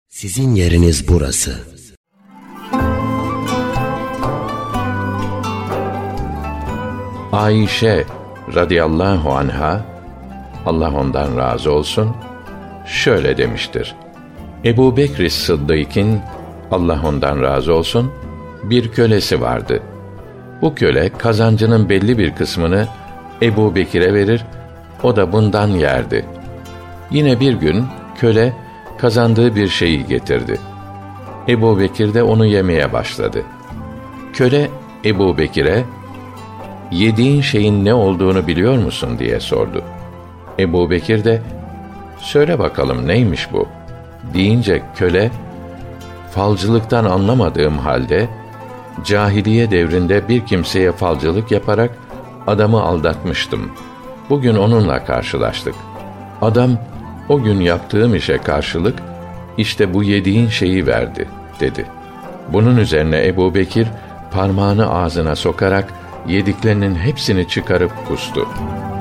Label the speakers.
Speaker 1: Sizin yeriniz burası.
Speaker 2: Ayşe radıyallahu anha, Allah ondan razı olsun, şöyle demiştir: Ebu Bekr Sıddık'ın, Allah ondan razı olsun, bir kölesi vardı. Bu köle kazancının belli bir kısmını Ebu Bekir'e verir, o da bundan yerdi. Yine bir gün köle kazandığı bir şeyi getirdi. Ebu Bekir de onu yemeye başladı. Köle Ebu Bekir'e, "Yediğin şeyin ne olduğunu biliyor musun?" diye sordu. Ebu Bekir de, "Söyle bakalım neymiş bu?" deyince köle, "Falcılıktan anlamadığım halde cahiliye devrinde bir kimseye falcılık yaparak adamı aldatmıştım. Bugün onunla karşılaştık. Adam o gün yaptığım işe karşılık işte bu yediğin şeyi verdi," dedi. Bunun üzerine Ebu Bekir parmağını ağzına sokarak yediklerinin hepsini çıkarıp kustu.